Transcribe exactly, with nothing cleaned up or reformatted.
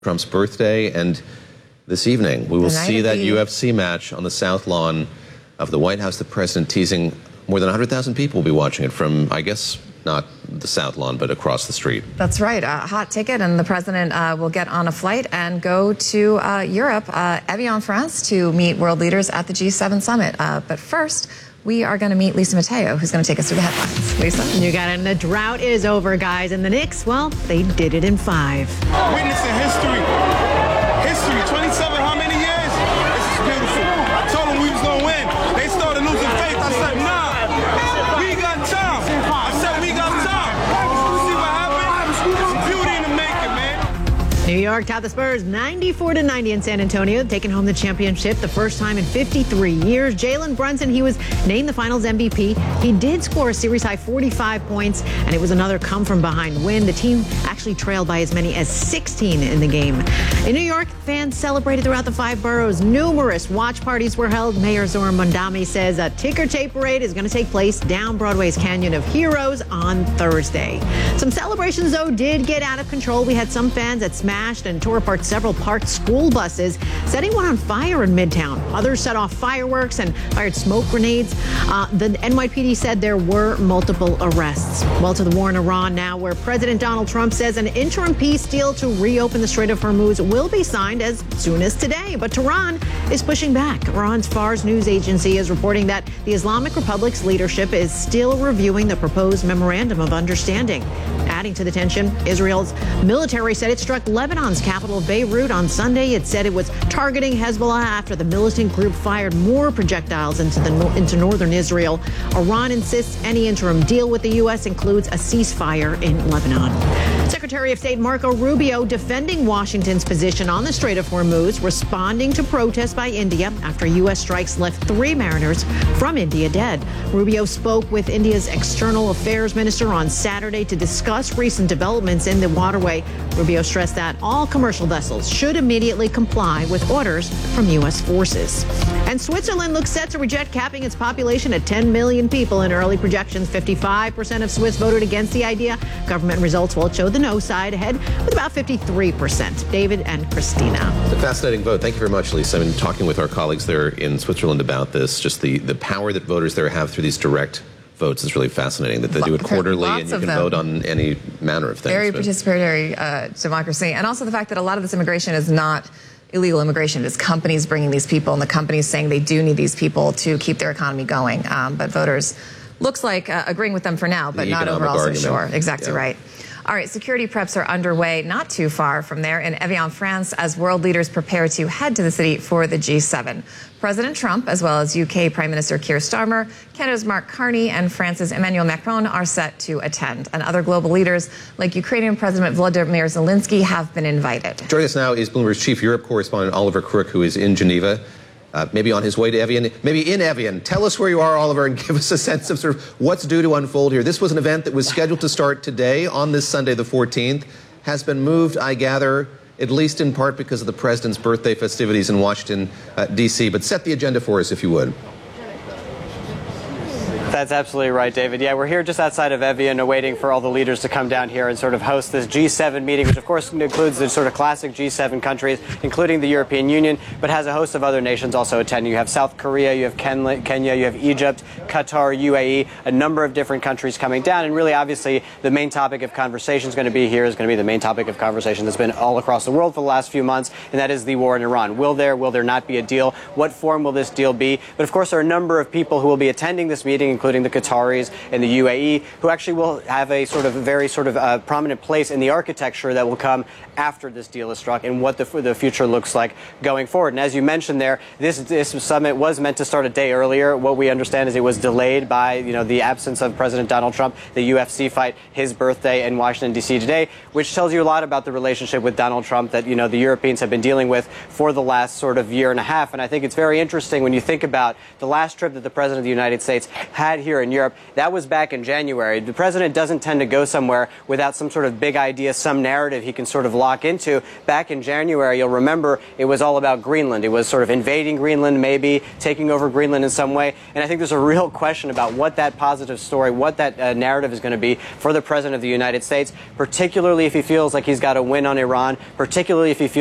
Trump's birthday, and this evening we will see that U F C match on the South Lawn of the White House. The president teasing more than one hundred thousand people will be watching it from, I guess, not the South Lawn, but across the street. That's right, a hot ticket, and the president uh, will get on a flight and go to uh, Europe, uh, Evian, France, to meet world leaders at the G seven summit. Uh, but first, we are going to meet Lisa Mateo, who's going to take us through the headlines. Lisa? You got it. And the drought is over, guys. And the Knicks, well, they did it in five. Witnessing history. History. twenty-seven, how many years? This is beautiful. I told them we was going to win. They started losing faith. I said, nah, we got time. I said, we got time. See what happened? It's beauty in the making, man. New York topped the Spurs ninety-four to ninety in San Antonio, taking home the championship the first time in fifty-three years. Jalen Brunson, he was named the finals M V P. He did score a series-high forty-five points, and it was another come-from-behind win. The team actually trailed by as many as sixteen in the game. In New York, fans celebrated throughout the five boroughs. Numerous watch parties were held. Mayor Zoran Mondami says a ticker tape parade is going to take place down Broadway's Canyon of Heroes on Thursday. Some celebrations, though, did get out of control. We had some fans that smashed and tore apart several parked school buses, setting one on fire in Midtown. Others set off fireworks and fired smoke grenades. Uh, the N Y P D said there were multiple arrests. Well, to the war in Iran now, where President Donald Trump says an interim peace deal to reopen the Strait of Hormuz will be signed as soon as today. But Tehran is pushing back. Iran's Fars news agency is reporting that the Islamic Republic's leadership is still reviewing the proposed memorandum of understanding. Adding to the tension, Israel's military said it struck Lebanon's capital of Beirut on Sunday. It said it was targeting Hezbollah after the militant group fired more projectiles into the into northern Israel. Iran insists any interim deal with the U S includes a ceasefire in Lebanon. Secretary of State Marco Rubio defending Washington's position on the Strait of Hormuz, responding to protests by India after U S strikes left three mariners from India dead. Rubio spoke with India's External Affairs Minister on Saturday to discuss recent developments in the waterway. Rubio stressed that all commercial vessels should immediately comply with orders from U S forces. And Switzerland looks set to reject capping its population at ten million people. In early projections, fifty-five percent of Swiss voted against the idea. Government results will show the no side ahead with about fifty-three percent. David and Christina. It's a fascinating vote. Thank you very much, Lisa. I've been talking with our colleagues there in Switzerland about this. Just the, the power that voters there have through these direct votes is really fascinating, that they do it quarterly and you can vote on any manner of things. Very but. participatory uh, democracy. And also the fact that a lot of this immigration is not illegal immigration. It's companies bringing these people, and the companies saying they do need these people to keep their economy going. Um, but voters, looks like uh, agreeing with them for now, but the not overall so argument. sure. Exactly yeah. right. All right, security preps are underway not too far from there in Evian, France, as world leaders prepare to head to the city for the G seven. President Trump, as well as U K Prime Minister Keir Starmer, Canada's Mark Carney, and France's Emmanuel Macron are set to attend. And other global leaders, like Ukrainian President Volodymyr Zelensky, have been invited. Joining us now is Bloomberg's chief Europe correspondent Oliver Crook, who is in Geneva. Uh, maybe on his way to Evian, maybe in Evian. Tell us where you are, Oliver, and give us a sense of sort of what's due to unfold here. This was an event that was scheduled to start today on this Sunday, the fourteenth, has been moved, I gather, at least in part because of the president's birthday festivities in Washington, uh, D C. But set the agenda for us, if you would. That's absolutely right, David. Yeah, we're here just outside of Evian, awaiting for all the leaders to come down here and sort of host this G seven meeting, which of course includes the sort of classic G seven countries, including the European Union, but has a host of other nations also attending. You have South Korea, you have Ken Kenya, you have Egypt, Qatar, U A E, a number of different countries coming down. And really, obviously, the main topic of conversation is going to be here is going to be the main topic of conversation that's been all across the world for the last few months, and that is the war in Iran. Will there, will there not be a deal? What form will this deal be? But of course, there are a number of people who will be attending this meeting, including the Qataris and the U A E, who actually will have a sort of very sort of uh, prominent place in the architecture that will come after this deal is struck and what the, the future looks like going forward. And as you mentioned there, this, this summit was meant to start a day earlier. What we understand is it was delayed by, you know, the absence of President Donald Trump, the U F C fight, his birthday in Washington, D C today, which tells you a lot about the relationship with Donald Trump that, you know, the Europeans have been dealing with for the last sort of year and a half. And I think it's very interesting when you think about the last trip that the President of the United States had had here in Europe, that was back in January. The president doesn't tend to go somewhere without some sort of big idea, some narrative he can sort of lock into. Back in January, you'll remember it was all about Greenland. It was sort of invading Greenland, maybe taking over Greenland in some way. And I think there's a real question about what that positive story, what that uh, narrative is going to be for the president of the United States, particularly if he feels like he's got a win on Iran, particularly if he feels